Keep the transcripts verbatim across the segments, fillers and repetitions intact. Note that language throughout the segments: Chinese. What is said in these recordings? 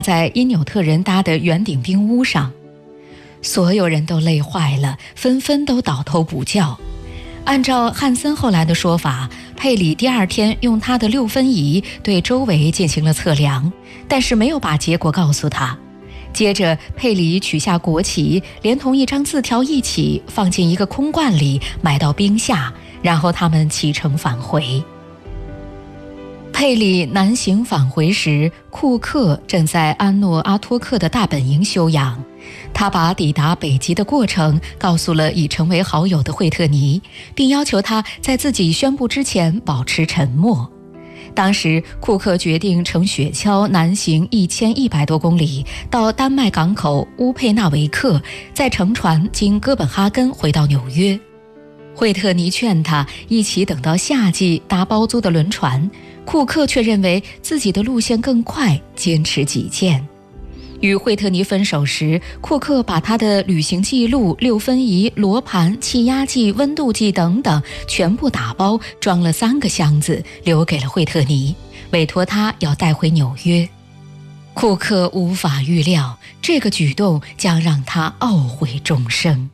在因纽特人搭的圆顶冰屋上。所有人都累坏了，纷纷都倒头补觉。按照汉森后来的说法，佩里第二天用他的六分仪对周围进行了测量，但是没有把结果告诉他。接着佩里取下国旗，连同一张字条一起放进一个空罐里，埋到冰下，然后他们启程返回。佩里南行返回时，库克正在安诺阿托克的大本营休养。他把抵达北极的过程告诉了已成为好友的惠特尼，并要求他在自己宣布之前保持沉默。当时库克决定乘雪橇南行一千一百多公里，到丹麦港口乌佩纳维克，再乘船经哥本哈根回到纽约。惠特尼劝他一起等到夏季搭包租的轮船，库克却认为自己的路线更快，坚持己见。与惠特尼分手时，库克把他的旅行记录、六分仪、罗盘、气压计、温度计等等全部打包装了三个箱子，留给了惠特尼，委托他要带回纽约。库克无法预料，这个举动将让他懊悔终生。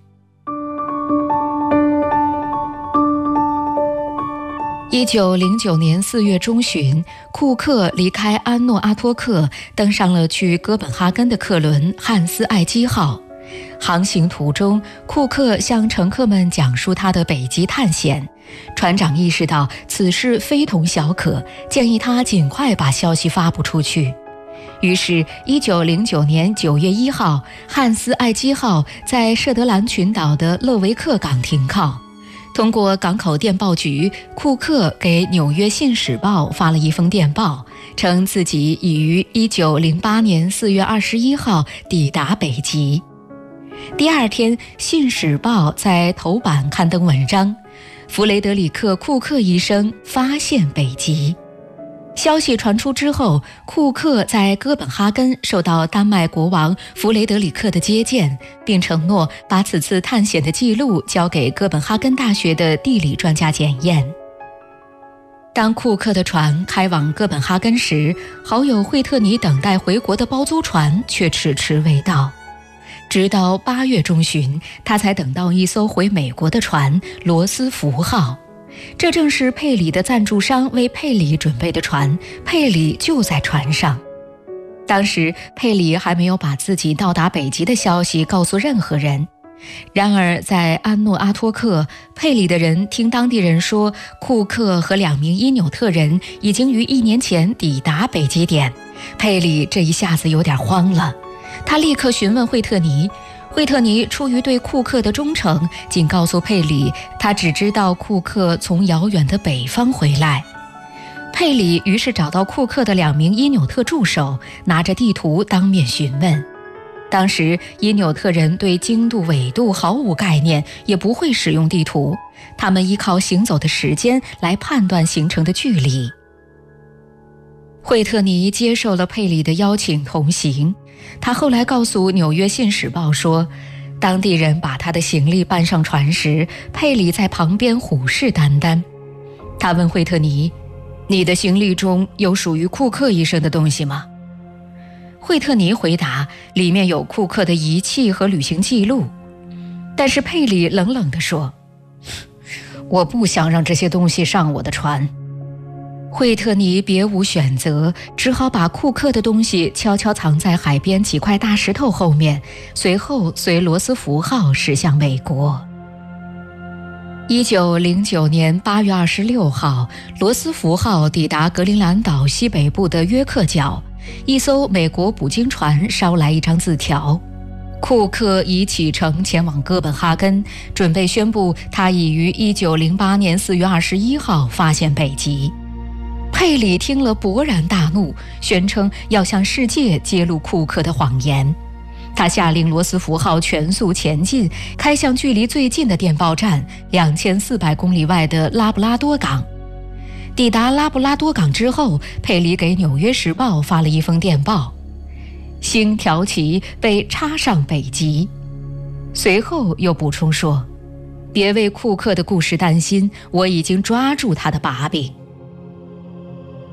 一九零九年四月中旬，库克离开安诺阿托克，登上了去哥本哈根的客轮汉斯艾基号。航行途中，库克向乘客们讲述他的北极探险。船长意识到此事非同小可，建议他尽快把消息发布出去。于是一九零九年九月一号，汉斯艾基号在舍德兰群岛的勒维克港停靠。通过港口电报局，库克给《纽约信使报》发了一封电报，称自己已于一九零八年四月二十一号抵达北极。第二天，《信使报》在头版刊登文章：弗雷德里克·库克医生发现北极。消息传出之后，库克在哥本哈根受到丹麦国王弗雷德里克的接见，并承诺把此次探险的记录交给哥本哈根大学的地理专家检验。当库克的船开往哥本哈根时，好友惠特尼等待回国的包租船却迟迟未到。直到八月中旬，他才等到一艘回美国的船罗斯福号。这正是佩里的赞助商为佩里准备的船，佩里就在船上。当时佩里还没有把自己到达北极的消息告诉任何人。然而在安诺阿托克，佩里的人听当地人说，库克和两名因纽特人已经于一年前抵达北极点。佩里这一下子有点慌了，他立刻询问惠特尼。惠特尼出于对库克的忠诚，仅告诉佩里，他只知道库克从遥远的北方回来。佩里于是找到库克的两名因纽特助手，拿着地图当面询问。当时因纽特人对经度纬度毫无概念，也不会使用地图，他们依靠行走的时间来判断行程的距离。惠特尼接受了佩里的邀请同行。他后来告诉《纽约信使报》说，当地人把他的行李搬上船时，佩里在旁边虎视眈眈。他问惠特尼：“你的行李中有属于库克医生的东西吗？”惠特尼回答：“里面有库克的仪器和旅行记录。”但是佩里冷冷地说：“我不想让这些东西上我的船。”惠特尼别无选择，只好把库克的东西悄悄藏在海边几块大石头后面，随后随罗斯福号驶向美国。一九零九年八月二十六号，罗斯福号抵达格陵兰岛西北部的约克角，一艘美国捕鲸船捎来一张字条：库克已启程前往哥本哈根，准备宣布他已于一九零八年四月二十一号发现北极。佩里听了勃然大怒，宣称要向世界揭露库克的谎言。他下令罗斯福号全速前进，开向距离最近的电报站两千四百公里外的拉布拉多港。抵达拉布拉多港之后，佩里给《纽约时报》发了一封电报：星条旗被插上北极。随后又补充说：别为库克的故事担心，我已经抓住他的把柄。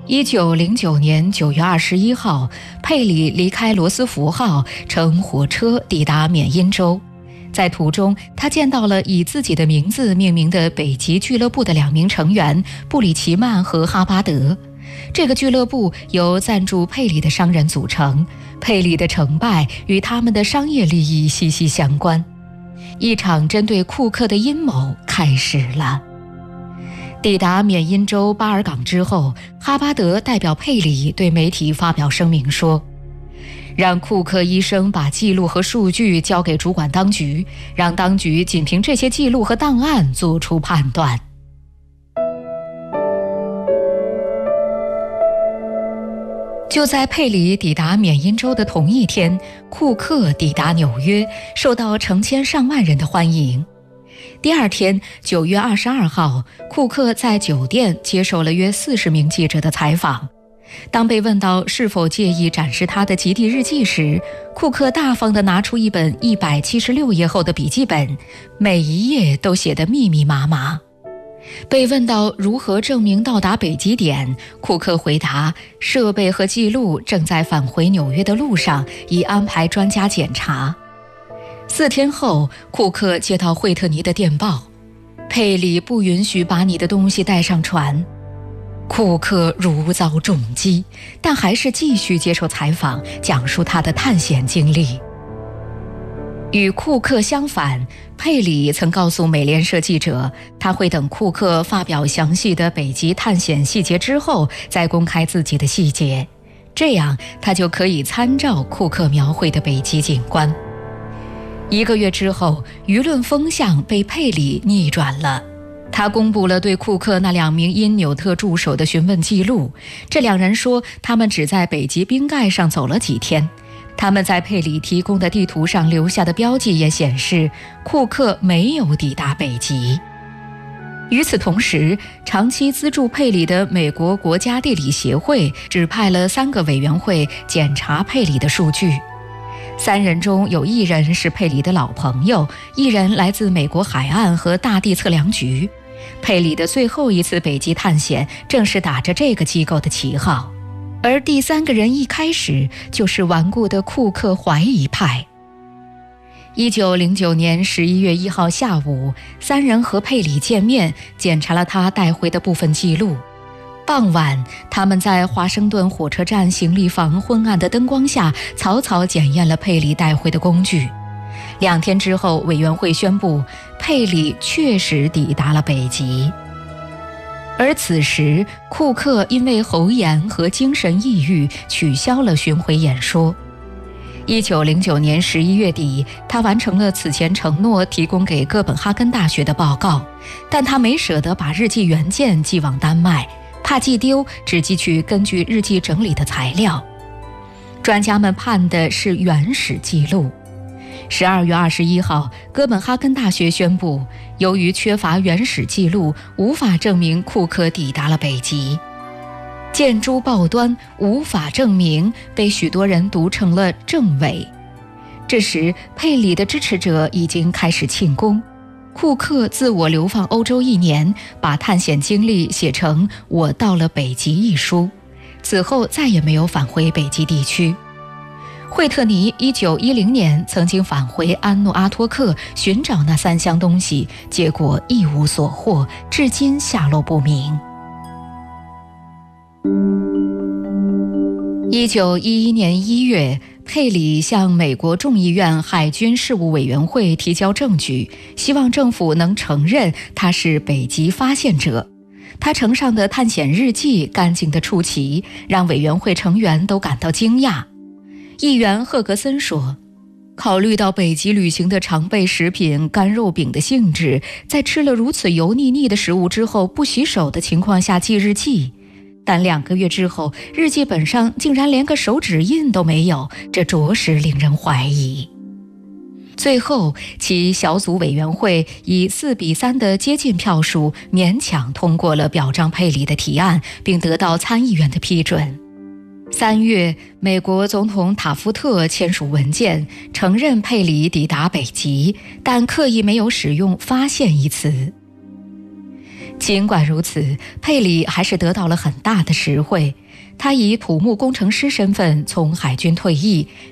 一九零九年九月二十一号，佩里离开罗斯福号，乘火车抵达缅因州。在途中，他见到了以自己的名字命名的北极俱乐部的两名成员布里奇曼和哈巴德。这个俱乐部由赞助佩里的商人组成，佩里的成败与他们的商业利益息息相关。一场针对库克的阴谋开始了。抵达缅因州巴尔港之后，哈巴德代表佩里对媒体发表声明说，让库克医生把记录和数据交给主管当局，让当局仅凭这些记录和档案做出判断。就在佩里抵达缅因州的同一天，库克抵达纽约，受到成千上万人的欢迎。第二天，九月二十二号，库克在酒店接受了约四十名记者的采访。当被问到是否介意展示他的极地日记时，库克大方地拿出一本一百七十六页厚的笔记本，每一页都写得密密麻麻。被问到如何证明到达北极点，库克回答，设备和记录正在返回纽约的路上，已安排专家检查。四天后，库克接到惠特尼的电报，佩里不允许把你的东西带上船。库克如遭重击，但还是继续接受采访，讲述他的探险经历。与库克相反，佩里曾告诉美联社记者，他会等库克发表详细的北极探险细节之后，再公开自己的细节，这样他就可以参照库克描绘的北极景观。一个月之后，舆论风向被佩里逆转了。他公布了对库克那两名因纽特助手的询问记录。这两人说，他们只在北极冰盖上走了几天。他们在佩里提供的地图上留下的标记也显示，库克没有抵达北极。与此同时，长期资助佩里的美国国家地理协会指派了三个委员会检查佩里的数据。三人中有一人是佩里的老朋友，一人来自美国海岸和大地测量局。佩里的最后一次北极探险正是打着这个机构的旗号，而第三个人一开始就是顽固的库克怀疑派。一九零九年十一月一号下午，三人和佩里见面，检查了他带回的部分记录。傍晚，他们在华盛顿火车站行李房昏暗的灯光下，草草检验了佩里带回的工具。两天之后，委员会宣布，佩里确实抵达了北极。而此时，库克因为喉炎和精神抑郁，取消了巡回演说。一九零九年十一月底，他完成了此前承诺提供给哥本哈根大学的报告，但他没舍得把日记原件寄往丹麦，怕寄丢，只寄去根据日记整理的材料。专家们盼的是原始记录。十二月二十一号，哥本哈根大学宣布，由于缺乏原始记录，无法证明库克抵达了北极。见诸报端，无法证明被许多人读成了证伪。这时，佩里的支持者已经开始庆功。库克自我流放欧洲一年，把探险经历写成《我到了北极》一书，此后再也没有返回北极地区。惠特尼一九一零年曾经返回安诺阿托克寻找那三箱东西，结果一无所获，至今下落不明。一九一一年一月，佩里向美国众议院海军事务委员会提交证据，希望政府能承认他是北极发现者。他呈上的探险日记干净得出奇，让委员会成员都感到惊讶。议员赫格森说，考虑到北极旅行的常备食品干肉饼的性质，在吃了如此油腻腻的食物之后不洗手的情况下记日记，但两个月之后，日记本上竟然连个手指印都没有，这着实令人怀疑。最后，其小组委员会以四比三的接近票数，勉强通过了表彰佩里的提案，并得到参议员的批准。三月，美国总统塔夫特签署文件，承认佩里抵达北极，但刻意没有使用"发现"一词。尽管如此，佩里还是得到了很大的实惠。 他以土木工程师身份从海军退役，